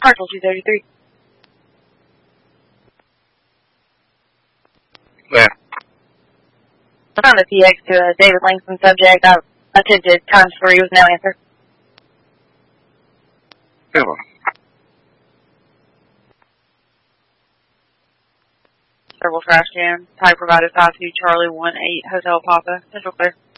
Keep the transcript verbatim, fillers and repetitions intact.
Parcel two thirty-three. Where? I found a P X to a David Langston subject. I attempted times three with no answer. Cool. Several trash cans. Type provided five two Charlie one eight Hotel Papa. Central clear.